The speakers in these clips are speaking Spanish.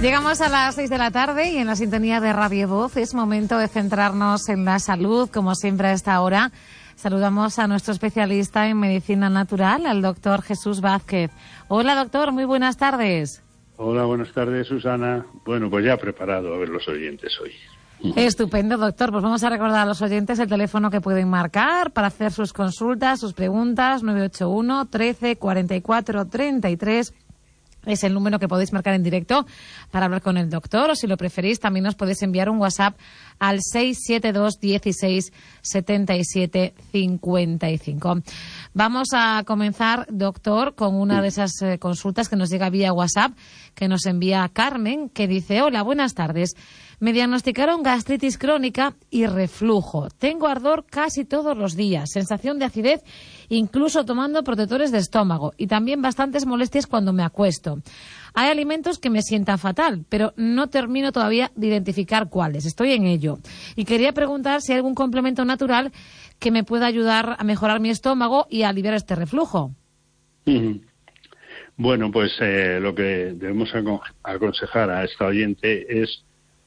Llegamos a las 6 de la tarde y en la sintonía de Radio Voz es momento de centrarnos en la salud, como siempre a esta hora. Saludamos a nuestro especialista en medicina natural, al doctor Jesús Vázquez. Hola, doctor, muy buenas tardes. Hola, buenas tardes, Susana. Bueno, pues ya preparado a ver los oyentes hoy. Estupendo, doctor. Pues vamos a recordar a los oyentes el teléfono que pueden marcar para hacer sus consultas, sus preguntas, 981 13 44 33. Es el número que podéis marcar en directo para hablar con el doctor, o si lo preferís también nos podéis enviar un WhatsApp al 672 16 77 55. Vamos a comenzar, doctor, con una de esas consultas que nos llega vía WhatsApp, que nos envía Carmen, que dice: hola, buenas tardes. Me diagnosticaron gastritis crónica y reflujo. Tengo ardor casi todos los días, sensación de acidez, incluso tomando protectores de estómago, y también bastantes molestias cuando me acuesto. Hay alimentos que me sientan fatal, pero no termino todavía de identificar cuáles. Estoy en ello. Y quería preguntar si hay algún complemento natural que me pueda ayudar a mejorar mi estómago y a aliviar este reflujo. Bueno, pues lo que debemos aconsejar a esta oyente es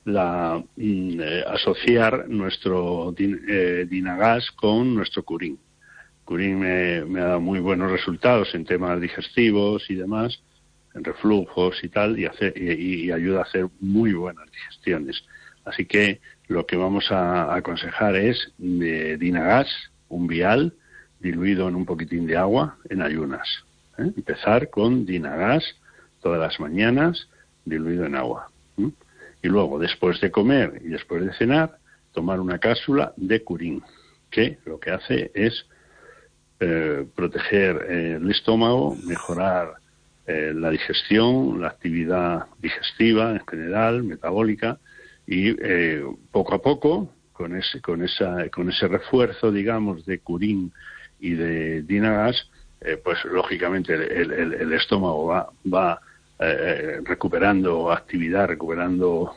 asociar nuestro Dinagas con nuestro Curín. Curín me ha dado muy buenos resultados en temas digestivos y demás, en reflujos y tal, y ayuda a hacer muy buenas digestiones. Así que lo que vamos a aconsejar es Dinagas, un vial diluido en un poquitín de agua en ayunas. Empezar con Dinagas todas las mañanas, diluido en agua. Y luego, después de comer y después de cenar, tomar una cápsula de Curín, que lo que hace es proteger el estómago, mejorar la digestión, la actividad digestiva en general, metabólica, y poco a poco, con ese refuerzo, digamos, de Curín y de Dinagas, pues lógicamente el estómago va recuperando actividad, recuperando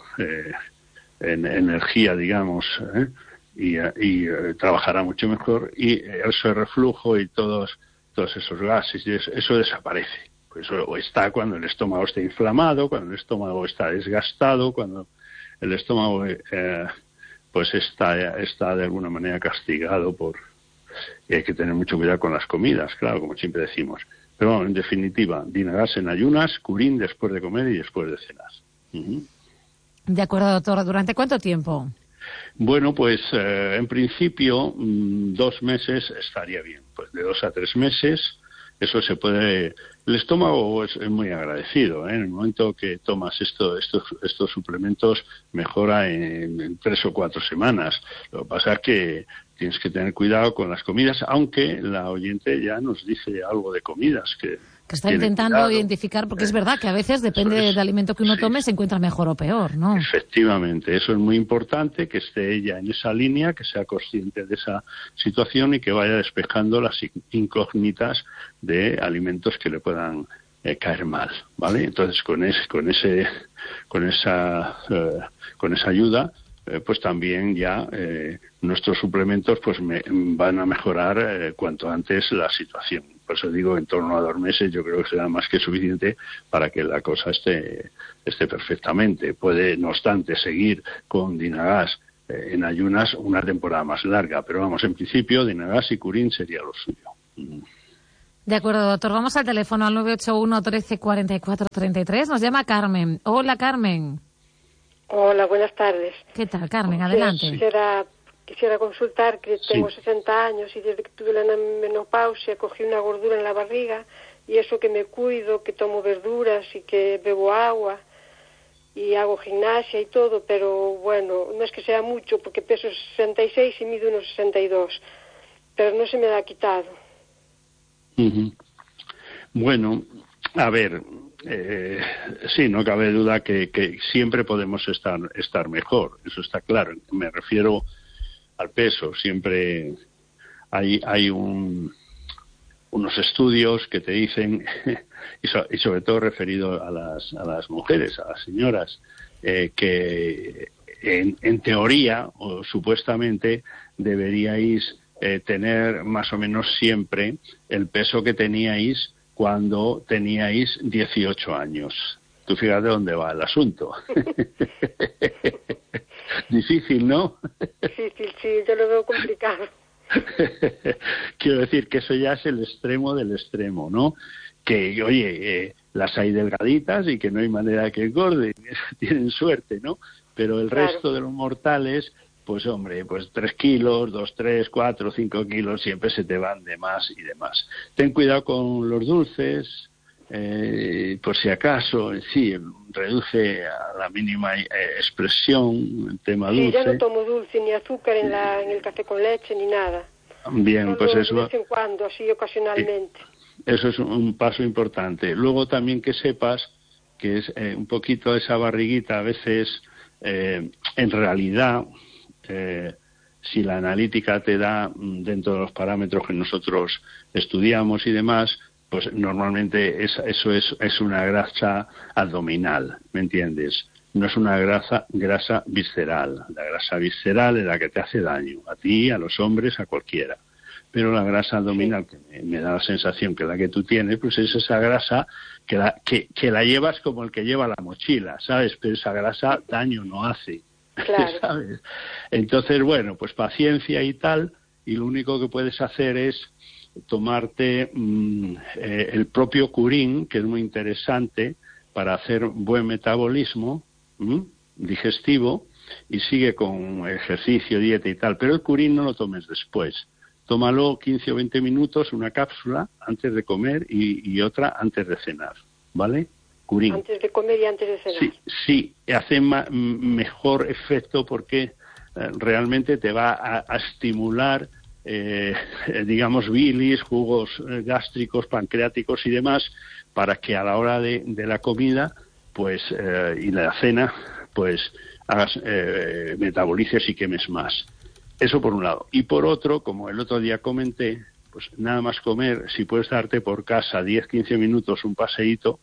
energía, digamos, y trabajará mucho mejor, y ese reflujo y todos esos gases, eso desaparece. Pues eso está cuando el estómago está inflamado, cuando el estómago está desgastado, cuando el estómago pues está de alguna manera castigado y hay que tener mucho cuidado con las comidas, claro, como siempre decimos. Pero bueno, en definitiva, Dinagas en ayunas, Curín después de comer y después de cenar. De acuerdo, doctor. ¿Durante cuánto tiempo? Bueno, pues en principio 2 meses estaría bien. Pues de 2 a 3 meses, eso se puede... El estómago es muy agradecido, En el momento que tomas estos suplementos, mejora en 3 o 4 semanas. Lo que pasa es que tienes que tener cuidado con las comidas, aunque la oyente ya nos dice algo de comidas que está intentando identificar, porque es verdad que a veces depende del alimento que uno tome, se encuentra mejor o peor, ¿no? Efectivamente, eso es muy importante, que esté ella en esa línea, que sea consciente de esa situación y que vaya despejando las incógnitas de alimentos que le puedan caer mal, ¿vale? Entonces con esa ayuda, pues también ya nuestros suplementos pues van a mejorar cuanto antes la situación. Por eso digo, en torno a 2 meses yo creo que será más que suficiente para que la cosa esté perfectamente. Puede, no obstante, seguir con Dinagas en ayunas una temporada más larga, pero vamos, en principio Dinagas y Curín sería lo suyo. De acuerdo, doctor. Vamos al teléfono al 981 13 44 33. Nos llama Carmen. Hola, Carmen. Hola, buenas tardes. ¿Qué tal, Carmen? Adelante. Quisiera consultar que tengo 60 años y desde que tuve la menopausia cogí una gordura en la barriga, y eso que me cuido, que tomo verduras y que bebo agua y hago gimnasia y todo, pero bueno, no es que sea mucho porque peso 66 y mido unos 62, pero no se me ha quitado. Bueno, a ver, sí, no cabe duda que siempre podemos estar mejor, eso está claro. Me refiero al peso. Siempre hay unos estudios que te dicen, y sobre todo referido a las mujeres, a las señoras, que en teoría o supuestamente deberíais tener más o menos siempre el peso que teníais cuando teníais 18 años. Tú fíjate dónde va el asunto. Difícil, ¿no? Difícil, sí, yo lo veo complicado. Quiero decir que eso ya es el extremo del extremo, ¿no? Que, oye, las hay delgaditas y que no hay manera que engorden, tienen suerte, ¿no? Pero el resto de los mortales, pues hombre, pues 3 kilos, 2, 3, 4, 5 kilos, siempre se te van de más y de más. Ten cuidado con los dulces, por si acaso, sí, reduce a la mínima expresión el tema dulce. Sí, yo no tomo dulce ni azúcar en el café con leche ni nada. Bien, solo pues eso. De vez en cuando, así ocasionalmente. Eso es un paso importante. Luego también que sepas que es un poquito esa barriguita, a veces, en realidad, si la analítica te da dentro de los parámetros que nosotros estudiamos y demás, pues normalmente eso es una grasa abdominal, ¿me entiendes? No es una grasa visceral. La grasa visceral es la que te hace daño, a ti, a los hombres, a cualquiera. Pero la grasa abdominal, que me da la sensación que la que tú tienes, pues es esa grasa que la llevas como el que lleva la mochila, ¿sabes? Pero esa grasa daño no hace, claro. ¿sabes? Entonces, bueno, pues paciencia y tal, y lo único que puedes hacer es tomarte el propio curín, que es muy interesante para hacer buen metabolismo digestivo, y sigue con ejercicio, dieta y tal, pero el curín no lo tomes después. Tómalo 15 o 20 minutos, una cápsula antes de comer y otra antes de cenar, ¿vale? Curín. Antes de comer y antes de cenar. Sí, hace mejor efecto porque realmente te va a estimular, digamos, bilis, jugos gástricos, pancreáticos y demás, para que a la hora de la comida, pues, y la cena, pues, hagas, metabolices y quemes más. Eso por un lado. Y por otro, como el otro día comenté, pues nada más comer, si puedes darte por casa 10-15 minutos un paseíto,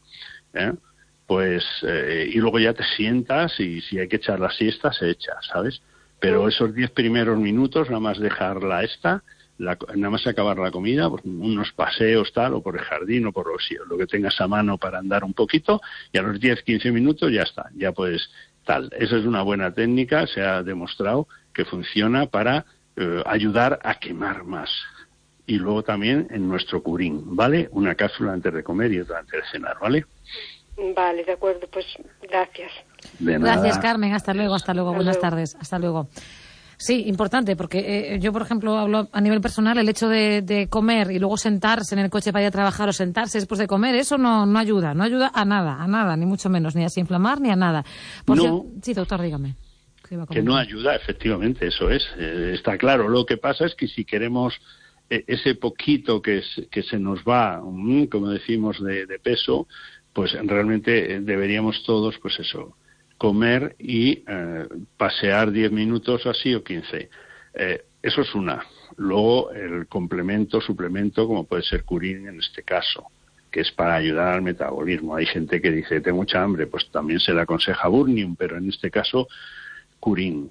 pues, y luego ya te sientas y si hay que echar la siesta, se echa, ¿sabes? Pero esos 10 primeros minutos, nada más dejarla nada más acabar la comida, pues unos paseos tal, o por el jardín o por lo que tengas a mano para andar un poquito, y a los 10-15 minutos ya está, ya puedes tal. Esa es una buena técnica, se ha demostrado que funciona para ayudar a quemar más. Y luego también en nuestro curín, ¿vale? Una cápsula antes de comer y otra antes de cenar, ¿vale? Vale, de acuerdo, pues gracias. De nada. Gracias, Carmen, hasta luego. Buenas luego. tardes, hasta luego. Sí, importante, porque yo, por ejemplo, hablo a nivel personal, el hecho de comer y luego sentarse en el coche para ir a trabajar o sentarse después de comer, eso no ayuda a nada, ni mucho menos, ni a desinflamar ni a nada. Sí, doctor, dígame. Que no ayuda, efectivamente, eso es, está claro. Lo que pasa es que si queremos ese poquito que se nos va, como decimos, de peso, pues realmente deberíamos todos, pues eso, comer y pasear 10 minutos así o 15. Eso es una. Luego el suplemento, como puede ser curín en este caso, que es para ayudar al metabolismo. Hay gente que dice, tengo mucha hambre, pues también se le aconseja Burnium, pero en este caso curín.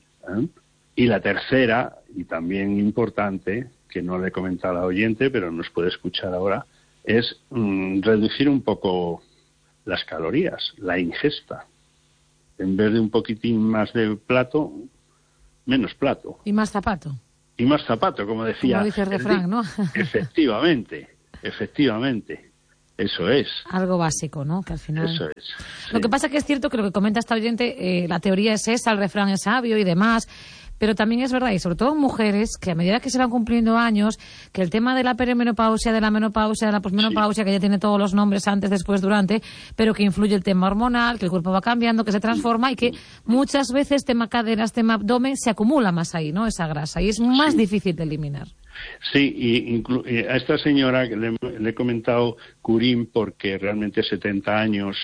Y la tercera, y también importante, que no le he comentado a la oyente, pero nos puede escuchar ahora, es reducir un poco las calorías, la ingesta. En vez de un poquitín más de plato, menos plato. Y más zapato. Y más zapato, como decía. Como dice el refrán, ¿no? Efectivamente. Eso es. Algo básico, ¿no? Que al final... Eso es. Sí. Lo que pasa que es cierto que lo que comenta esta oyente, la teoría es esa, el refrán es sabio y demás, pero también es verdad, y sobre todo en mujeres, que a medida que se van cumpliendo años, que el tema de la perimenopausia, de la menopausia, de la posmenopausia, que ya tiene todos los nombres antes, después, durante, pero que influye el tema hormonal, que el cuerpo va cambiando, que se transforma y que muchas veces tema caderas, tema abdomen, se acumula más ahí, ¿no? Esa grasa, y es más difícil de eliminar. Sí, y a esta señora que le he comentado curín porque realmente 70 años,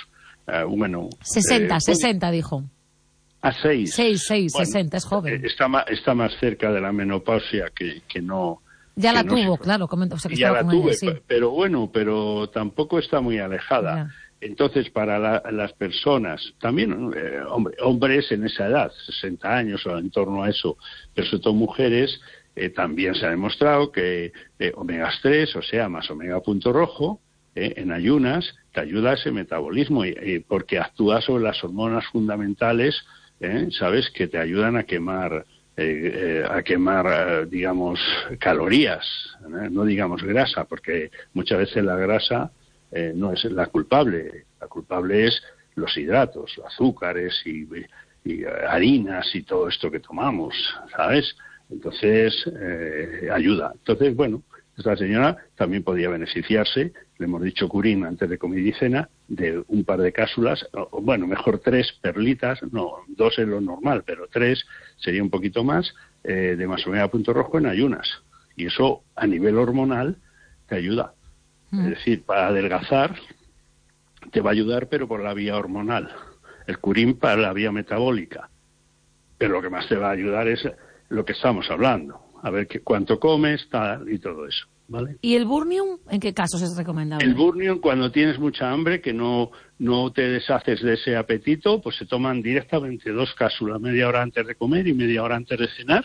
60 dijo. A 6. 60, es joven. Está más cerca de la menopausia que no... Ya la tuvo, claro. O sea, que ya la tuve, sí. pero tampoco está muy alejada. Ya. Entonces, para las personas, también hombres en esa edad, 60 años o en torno a eso, pero sobre todo mujeres, también se ha demostrado que omegas 3, o sea, más omega punto rojo, en ayunas, te ayuda a ese metabolismo porque actúa sobre las hormonas fundamentales, ¿sabes?, que te ayudan a quemar, digamos, calorías, no digamos grasa, porque muchas veces la grasa no es la culpable. La culpable es los hidratos, azúcares y harinas y todo esto que tomamos, ¿sabes? Entonces, ayuda. Entonces, bueno, esta señora también podía beneficiarse, le hemos dicho Curín antes de comida y cena, de un par de cápsulas, bueno, mejor 3 perlitas, no, 2 es lo normal, pero 3 sería un poquito más, de Masomega Punto Rojo en ayunas. Y eso, a nivel hormonal, te ayuda. Es decir, para adelgazar, te va a ayudar, pero por la vía hormonal. El Curín para la vía metabólica. Pero lo que más te va a ayudar es lo que estamos hablando. A ver cuánto comes, tal, y todo eso, ¿vale? ¿Y el Burnium, en qué casos es recomendable? El Burnium, cuando tienes mucha hambre, que no te deshaces de ese apetito, pues se toman directamente 2 cápsulas, media hora antes de comer y media hora antes de cenar,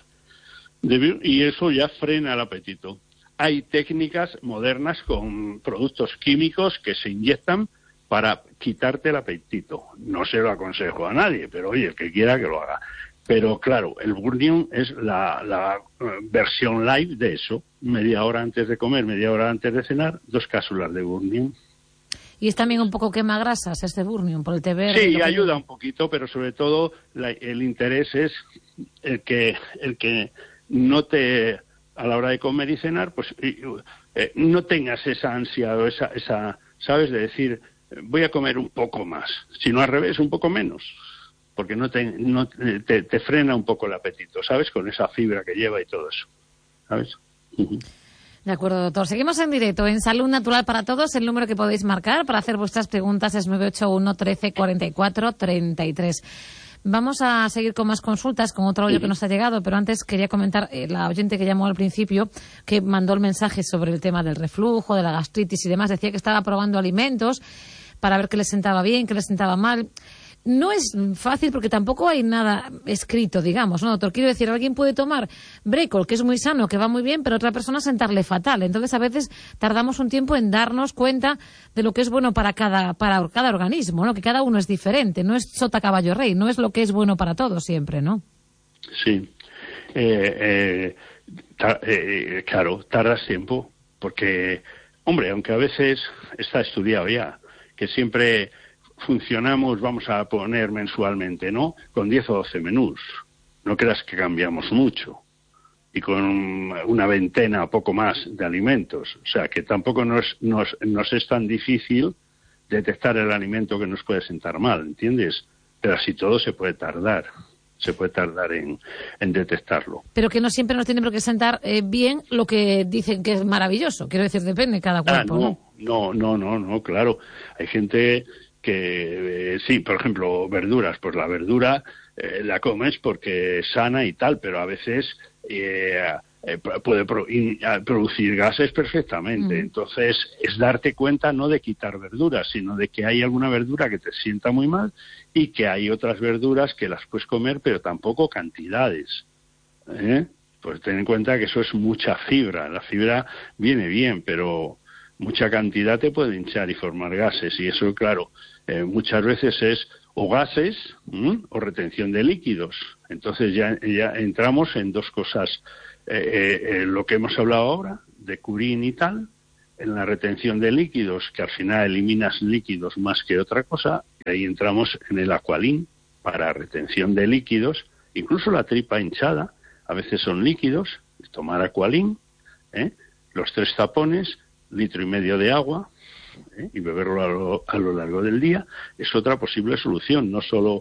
y eso ya frena el apetito. Hay técnicas modernas con productos químicos que se inyectan para quitarte el apetito. No se lo aconsejo a nadie, pero oye, el que quiera que lo haga. Pero claro, el Burnium es la versión light de eso. Media hora antes de comer, media hora antes de cenar, 2 cápsulas de Burnium. Y es también un poco quema grasas este Burnium por el té verde. Sí, ayuda un poquito, pero sobre todo el interés es el que no te, a la hora de comer y cenar, pues no tengas esa ansia o esa, ¿sabes?, de decir, voy a comer un poco más, sino al revés, un poco menos, porque te frena un poco el apetito, ¿sabes?, con esa fibra que lleva y todo eso, ¿sabes? De acuerdo, doctor. Seguimos en directo en Salud Natural para Todos. El número que podéis marcar para hacer vuestras preguntas es 981 13 44 33. Vamos a seguir con más consultas, con otro audio que nos ha llegado, pero antes quería comentar, la oyente que llamó al principio, que mandó el mensaje sobre el tema del reflujo, de la gastritis y demás, decía que estaba probando alimentos para ver qué le sentaba bien, qué le sentaba mal. No es fácil porque tampoco hay nada escrito, digamos, ¿no, doctor? Quiero decir, alguien puede tomar Brecol, que es muy sano, que va muy bien, pero otra persona sentarle fatal. Entonces, a veces tardamos un tiempo en darnos cuenta de lo que es bueno para cada organismo, ¿no? Que cada uno es diferente, no es sota caballo rey, no es lo que es bueno para todos siempre, ¿no? Sí. Claro, tardas tiempo, porque, hombre, aunque a veces está estudiado ya, que siempre funcionamos, vamos a poner mensualmente, ¿no?, con 10 o 12 menús. No creas que cambiamos mucho. Y con una veintena o poco más de alimentos. O sea, que tampoco nos es tan difícil detectar el alimento que nos puede sentar mal, ¿entiendes? Pero así todo se puede tardar. Se puede tardar en detectarlo. Pero que no siempre nos tiene por qué sentar bien lo que dicen que es maravilloso. Quiero decir, depende de cada cuerpo. No, claro. Hay gente que sí, por ejemplo, verduras, pues la verdura la comes porque es sana y tal, pero a veces puede producir gases perfectamente. Entonces, es darte cuenta no de quitar verduras, sino de que hay alguna verdura que te sienta muy mal y que hay otras verduras que las puedes comer, pero tampoco cantidades. Pues ten en cuenta que eso es mucha fibra. La fibra viene bien, pero mucha cantidad te puede hinchar y formar gases, y eso, claro, muchas veces es o gases o retención de líquidos. Entonces ya entramos en 2 cosas, lo que hemos hablado ahora, de Curín y tal, en la retención de líquidos, que al final eliminas líquidos más que otra cosa, y ahí entramos en el Aqualin para retención de líquidos, incluso la tripa hinchada, a veces son líquidos, tomar Aqualin, los 3 tapones, 1,5 litros de agua, y beberlo a lo largo del día, es otra posible solución, no solo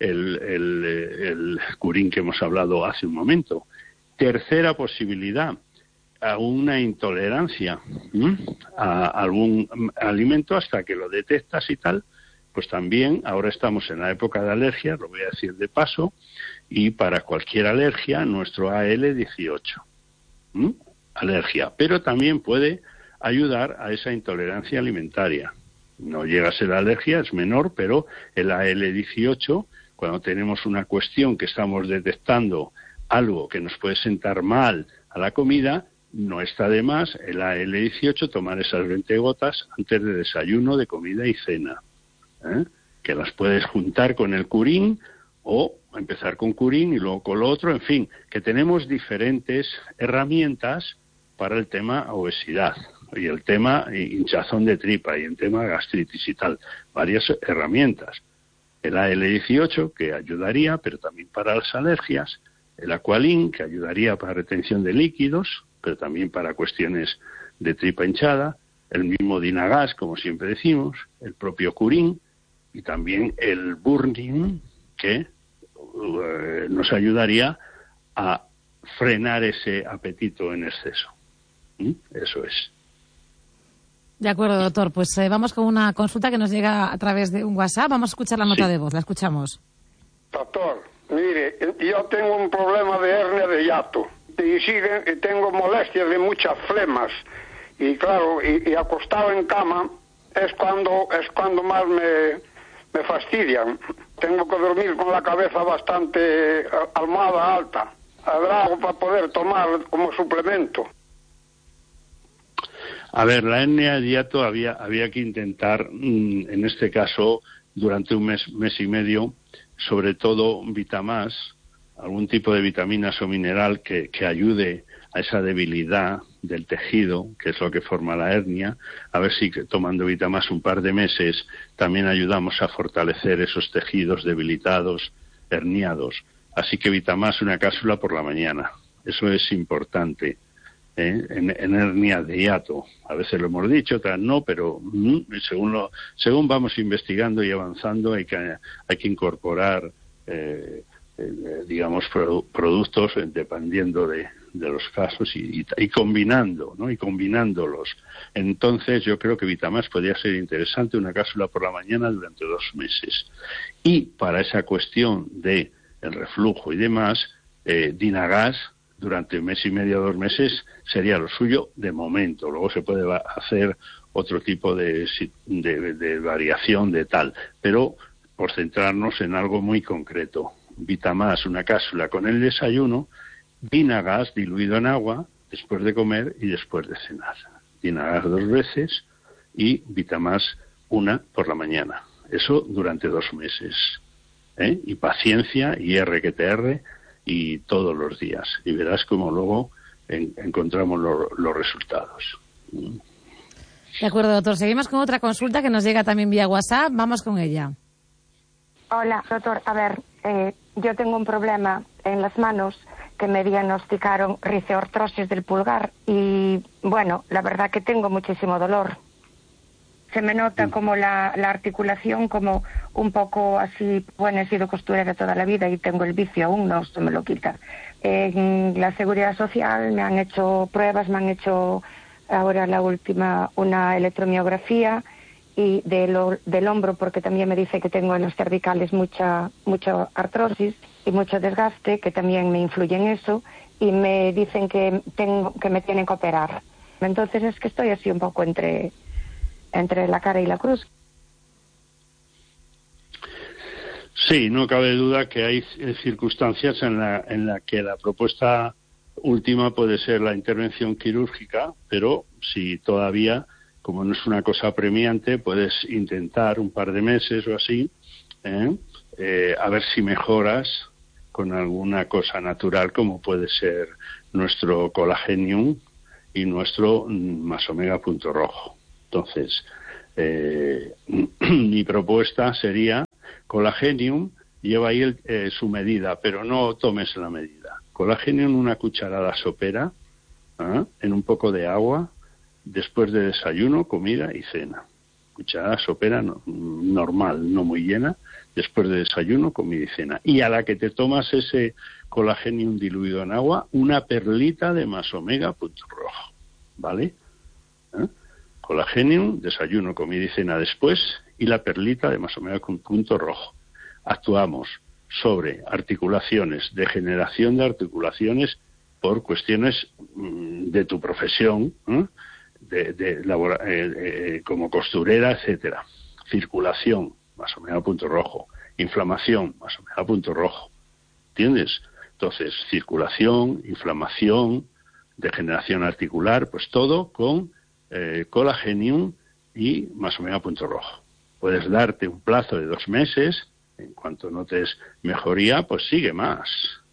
el Curín que hemos hablado hace un momento. Tercera posibilidad, a una intolerancia a algún alimento hasta que lo detectas y tal, pues también ahora estamos en la época de alergias, lo voy a decir de paso, y para cualquier alergia nuestro AL18, alergia, pero también puede ayudar a esa intolerancia alimentaria. No llega a ser alergia, es menor, pero el AL18, cuando tenemos una cuestión que estamos detectando algo que nos puede sentar mal a la comida, no está de más el AL18 tomar esas 20 gotas antes de desayuno, de comida y cena, que las puedes juntar con el curín o empezar con curín y luego con lo otro, en fin, que tenemos diferentes herramientas para el tema obesidad y el tema hinchazón de tripa y el tema gastritis y tal, varias herramientas. El AL18 que ayudaría, pero también para las alergias, el Aqualin que ayudaría para retención de líquidos, pero también para cuestiones de tripa hinchada, el mismo Dinagas, como siempre decimos, el propio curín y también el Burning que nos ayudaría a frenar ese apetito en exceso. Eso es. De acuerdo, doctor. Pues vamos con una consulta que nos llega a través de un WhatsApp. Vamos a escuchar la nota de voz. La escuchamos. Doctor, mire, yo tengo un problema de hernia de hiato y tengo molestias de muchas flemas. Y claro, y acostado en cama es cuando más me fastidian. Tengo que dormir con la cabeza bastante almohada alta. ¿Habrá algo para poder tomar como suplemento? A ver, la hernia de hiato había que intentar, en este caso, durante un mes y medio, sobre todo Vitamás, algún tipo de vitaminas o mineral que ayude a esa debilidad del tejido, que es lo que forma la hernia, a ver si tomando Vitamás un par de meses también ayudamos a fortalecer esos tejidos debilitados, herniados. Así que Vitamás una cápsula por la mañana, eso es importante. En hernia de hiato, a veces lo hemos dicho, otras no, pero según vamos investigando y avanzando hay que incorporar digamos productos dependiendo de los casos y combinando, ¿no? Y combinándolos. Entonces yo creo que Vitamás podría ser interesante, una cápsula por la mañana durante 2 meses. Y para esa cuestión de el reflujo y demás, Dinagas durante 1 mes y medio, 2 meses sería lo suyo de momento. Luego se puede hacer otro tipo de variación de tal, pero por centrarnos en algo muy concreto. Vitamás, una cápsula con el desayuno, Dinagas diluido en agua después de comer y después de cenar. Dinagas 2 veces y Vitamás 1 por la mañana. Eso durante 2 meses. Y paciencia y R que te R y todos los días. Y verás cómo luego encontramos los resultados. De acuerdo, doctor. Seguimos con otra consulta que nos llega también vía WhatsApp. Vamos con ella. Hola, doctor. A ver, yo tengo un problema en las manos que me diagnosticaron rizoartrosis del pulgar y, bueno, la verdad que tengo muchísimo dolor. Se me nota como la articulación como un poco así, bueno, he sido costurera toda la vida y tengo el vicio aún, no se me lo quita. En la Seguridad Social me han hecho pruebas, me han hecho ahora la última una electromiografía y del hombro, porque también me dice que tengo en las cervicales mucha artrosis y mucho desgaste, que también me influye en eso, y me dicen que me tienen que operar. Entonces es que estoy así un poco entre la cara y la cruz. Sí, no cabe duda que hay circunstancias en la que la propuesta última puede ser la intervención quirúrgica, pero si todavía, como no es una cosa apremiante, puedes intentar un par de meses o así, a ver si mejoras con alguna cosa natural como puede ser nuestro Colagenium y nuestro Más Omega Punto Rojo. Entonces, mi propuesta sería Colagenium, lleva ahí su medida, pero no tomes la medida. Colagenium, una cucharada sopera en un poco de agua después de desayuno, comida y cena. Cucharada sopera normal, no muy llena, después de desayuno, comida y cena. Y a la que te tomas ese Colagenium diluido en agua, una perlita de Más Omega Punto Rojo, ¿vale? Colagenium, desayuno, comida y cena después, y la perlita de Más Omega Punto Rojo. Actuamos sobre articulaciones, degeneración de articulaciones por cuestiones de tu profesión, como costurera, etcétera. Circulación, Más Omega Punto Rojo. Inflamación, Más Omega Punto Rojo. ¿Entiendes? Entonces, circulación, inflamación, degeneración articular, pues todo con Colagenium y Masomega Punto Rojo. Puedes darte un plazo de 2 meses, en cuanto notes mejoría, pues sigue más.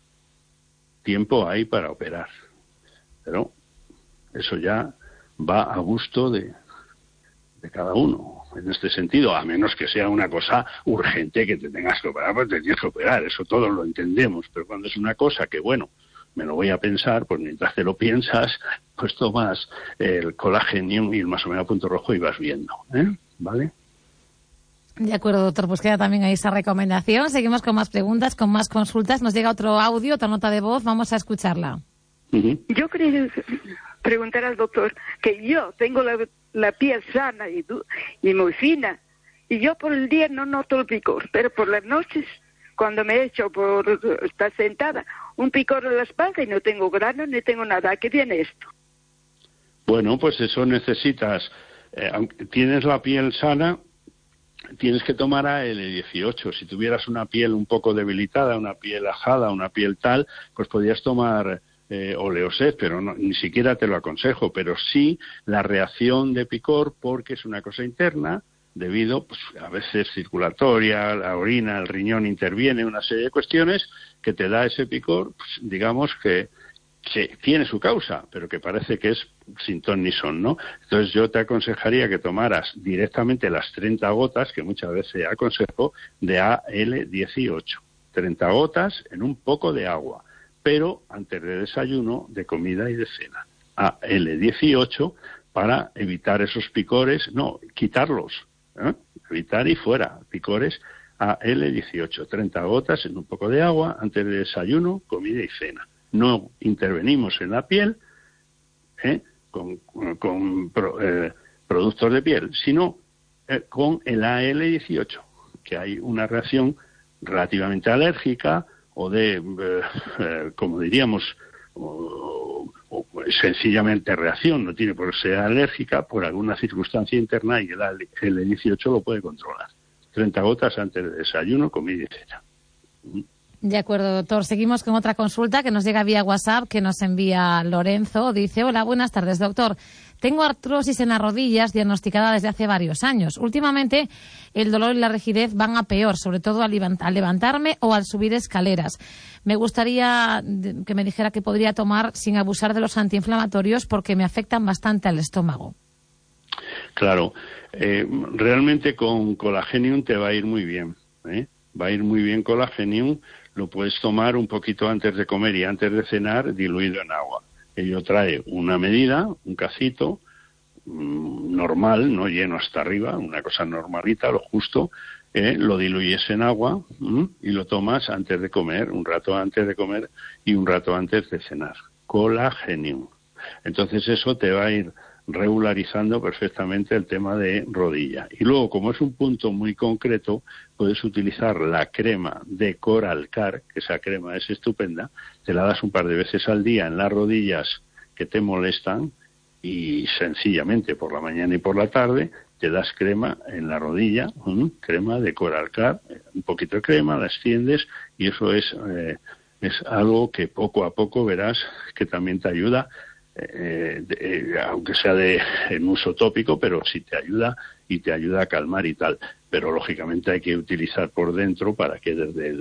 Tiempo hay para operar. Pero eso ya va a gusto de cada uno, en este sentido, a menos que sea una cosa urgente que te tengas que operar, pues te tienes que operar, eso todos lo entendemos, pero cuando es una cosa que, bueno, me lo voy a pensar, pues mientras te lo piensas, pues tomas el Colagenium y el Masomega Punto Rojo y vas viendo, ¿vale? De acuerdo, doctor, pues queda también ahí esa recomendación. Seguimos con más preguntas, con más consultas. Nos llega otro audio, otra nota de voz, vamos a escucharla. Yo quería preguntar al doctor que yo tengo la piel sana y muy fina, y yo por el día no noto el picor, pero por las noches, cuando me echo por estar sentada, un picor en la espalda y no tengo grano ni tengo nada. ¿A qué viene esto? Bueno, pues eso necesitas, aunque tienes la piel sana, tienes que tomar AL18. Si tuvieras una piel un poco debilitada, una piel ajada, una piel tal, pues podrías tomar Oleoset, pero no, ni siquiera te lo aconsejo, pero sí la reacción de picor, porque es una cosa interna, debido, pues a veces circulatoria, la orina, el riñón interviene, una serie de cuestiones que te da ese picor, pues, digamos que tiene su causa, pero que parece que es sin ton ni son, ¿no? Entonces yo te aconsejaría que tomaras directamente las 30 gotas, que muchas veces aconsejo, de AL18. 30 gotas en un poco de agua, pero antes de desayuno, de comida y de cena. AL18 para evitar esos picores, no, quitarlos, evitar y fuera picores. AL18, 30 gotas en un poco de agua antes de desayuno, comida y cena. No intervenimos en la piel con productos de piel, sino con el AL18, que hay una reacción relativamente alérgica o de, como diríamos, o sencillamente reacción, no tiene por qué ser alérgica por alguna circunstancia interna, y el AL18 lo puede controlar. 30 gotas antes de desayuno, comida y cena. De acuerdo, doctor. Seguimos con otra consulta que nos llega vía WhatsApp, que nos envía Lorenzo. Dice: hola, buenas tardes, doctor. Tengo artrosis en las rodillas diagnosticada desde hace varios años. Últimamente el dolor y la rigidez van a peor, sobre todo al levantarme o al subir escaleras. Me gustaría que me dijera qué podría tomar sin abusar de los antiinflamatorios, porque me afectan bastante al estómago. Claro, realmente con Colagenium te va a ir muy bien, va a ir muy bien Colagenium. Lo puedes tomar un poquito antes de comer y antes de cenar, diluido en agua. Ello trae una medida, un cacito normal, no lleno hasta arriba, una cosa normalita, lo justo, lo diluyes en agua y lo tomas antes de comer, un rato antes de comer y un rato antes de cenar. Colagenium. Entonces eso te va a ir regularizando perfectamente el tema de rodilla. Y luego, como es un punto muy concreto, puedes utilizar la crema de Coralcar, que esa crema es estupenda, te la das un par de veces al día en las rodillas que te molestan, y sencillamente por la mañana y por la tarde te das crema en la rodilla, crema de Coralcar, un poquito de crema, la extiendes, y eso es algo que poco a poco verás que también te ayuda, aunque sea en uso tópico, pero sí te ayuda y te ayuda a calmar y tal. Pero lógicamente hay que utilizar por dentro para que desde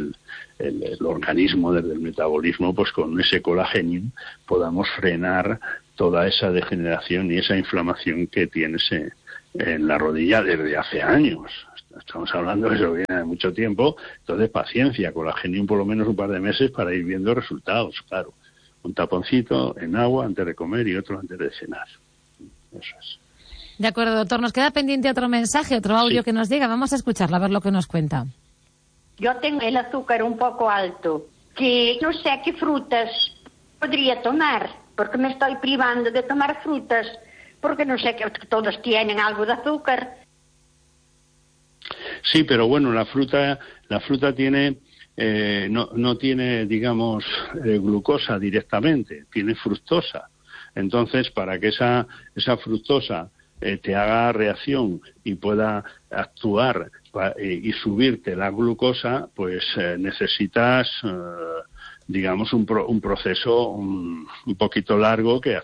el organismo, desde el metabolismo, pues con ese Colagenium podamos frenar toda esa degeneración y esa inflamación que tienes en la rodilla desde hace años. Estamos hablando de eso, viene de mucho tiempo. Entonces, paciencia, Colagenium por lo menos un par de meses para ir viendo resultados, claro. Un taponcito en agua antes de comer y otro antes de cenar. Eso es. De acuerdo, doctor. Nos queda pendiente otro mensaje, otro audio que nos llega. Vamos a escucharlo, a ver lo que nos cuenta. Yo tengo el azúcar un poco alto, que no sé qué frutas podría tomar, porque me estoy privando de tomar frutas, porque no sé que todos tienen algo de azúcar. Sí, pero bueno, la fruta tiene... no tiene, digamos, glucosa directamente, tiene fructosa. Entonces, para que esa fructosa te haga reacción y pueda actuar y subirte la glucosa, pues necesitas digamos, un proceso un poquito largo que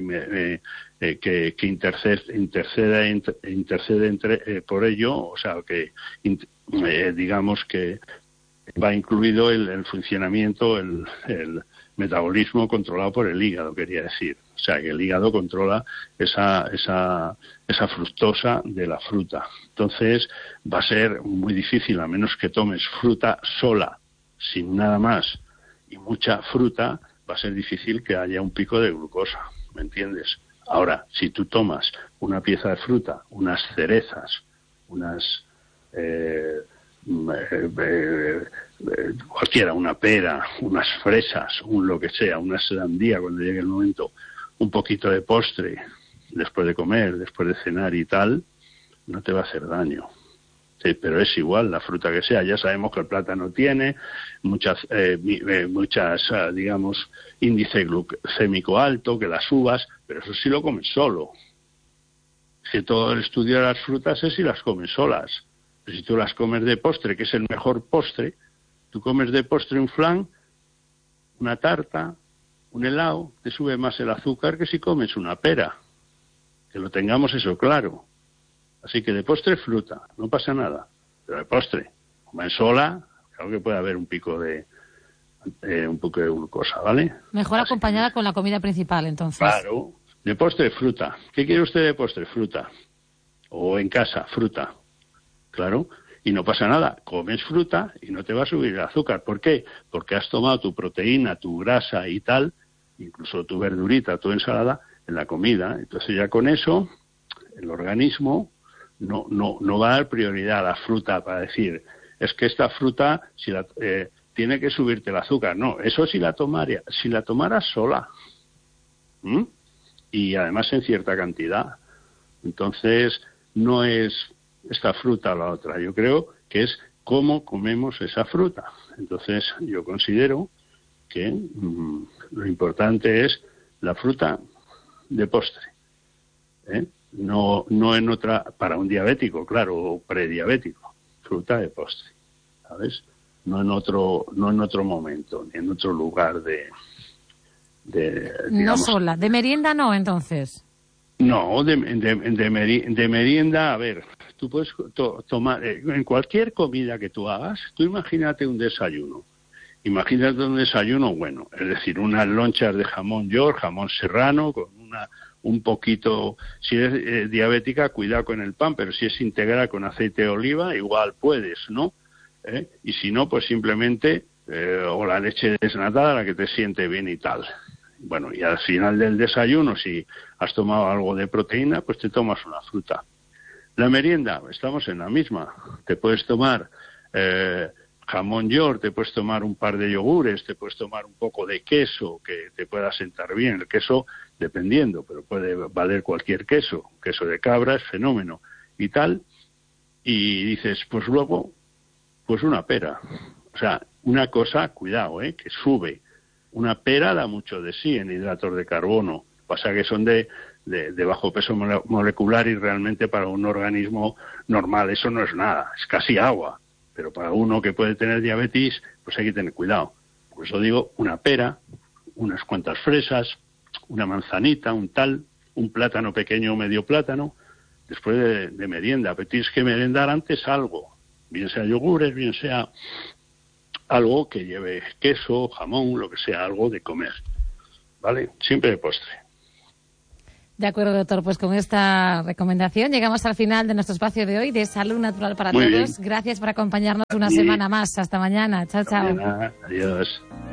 intercede por ello, o sea, que digamos que va incluido el funcionamiento, el metabolismo controlado por el hígado, quería decir. O sea, que el hígado controla esa fructosa de la fruta. Entonces, va a ser muy difícil, a menos que tomes fruta sola, sin nada más, y mucha fruta, va a ser difícil que haya un pico de glucosa, ¿me entiendes? Ahora, si tú tomas una pieza de fruta, unas cerezas, unas cualquiera, una pera, unas fresas, lo que sea, una sandía cuando llegue el momento, un poquito de postre después de comer, después de cenar y tal, no te va a hacer daño. Sí, pero es igual la fruta que sea. Ya sabemos que el plátano tiene muchas digamos, índice glucémico alto, que las uvas, pero eso sí lo comes solo. Si todo el estudio de las frutas es si las comes solas. Pero si tú las comes de postre, que es el mejor postre, tú comes de postre un flan, una tarta, un helado, te sube más el azúcar que si comes una pera. Que lo tengamos eso claro. Así que de postre fruta, no pasa nada. Pero de postre, comer sola, claro que puede haber un poco de glucosa, ¿vale? Mejor así acompañada con la comida principal, entonces. Claro. De postre, fruta. ¿Qué quiere usted de postre? Fruta. O en casa, fruta. Claro. Y no pasa nada. Comes fruta y no te va a subir el azúcar. ¿Por qué? Porque has tomado tu proteína, tu grasa y tal, incluso tu verdurita, tu ensalada, en la comida. Entonces ya con eso, el organismo no va a dar prioridad a la fruta para decir, es que esta fruta tiene que subirte el azúcar. No, eso si la tomaras sola. Y además en cierta cantidad. Entonces, no es esta fruta o la otra. Yo creo que es cómo comemos esa fruta. Entonces, yo considero que lo importante es la fruta de postre. No en otra, para un diabético, claro, o prediabético, fruta de postre, ¿sabes? No en otro momento, ni en otro lugar digamos, no sola, de merienda no, entonces. No, de merienda, a ver, tú puedes tomar, en cualquier comida que tú hagas, tú imagínate un desayuno. Imagínate un desayuno bueno, es decir, unas lonchas de jamón york, jamón serrano, con un poquito, si eres diabética, cuidado con el pan, pero si es integral con aceite de oliva, igual puedes, ¿no? Y si no, pues simplemente, o la leche desnatada, la que te siente bien y tal. Bueno, y al final del desayuno, si has tomado algo de proteína, pues te tomas una fruta. La merienda, estamos en la misma. Te puedes tomar jamón york, te puedes tomar un par de yogures, te puedes tomar un poco de queso que te pueda sentar bien. El queso, dependiendo, pero puede valer cualquier queso. Queso de cabra es fenómeno y tal. Y dices, pues luego, pues una pera. O sea, una cosa, cuidado, que sube. Una pera da mucho de sí en hidratos de carbono. Pasa que son de bajo peso molecular y realmente para un organismo normal eso no es nada, es casi agua. Pero para uno que puede tener diabetes, pues hay que tener cuidado. Por eso digo, una pera, unas cuantas fresas, una manzanita, un plátano pequeño o medio plátano, después de merienda. Pero tienes que merendar antes algo, bien sea yogures, bien sea algo que lleve queso, jamón, lo que sea, algo de comer, ¿vale? Siempre de postre. De acuerdo, doctor. Pues con esta recomendación llegamos al final de nuestro espacio de hoy de Salud Natural para Muy Todos. bien. Gracias por acompañarnos una semana más. Hasta mañana. Chao, chao. Mañana. Adiós.